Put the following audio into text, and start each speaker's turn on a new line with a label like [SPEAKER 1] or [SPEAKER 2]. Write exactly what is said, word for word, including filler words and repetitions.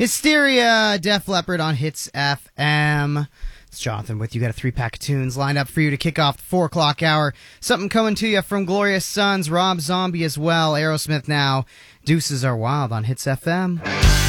[SPEAKER 1] Hysteria, Def Leppard on Hits F M. It's Jonathan with you. Got a three-pack of tunes lined up for you to kick off the four o'clock hour. Something coming to you from Glorious Sons, Rob Zombie as well, Aerosmith now. Deuces Are Wild on Hits F M.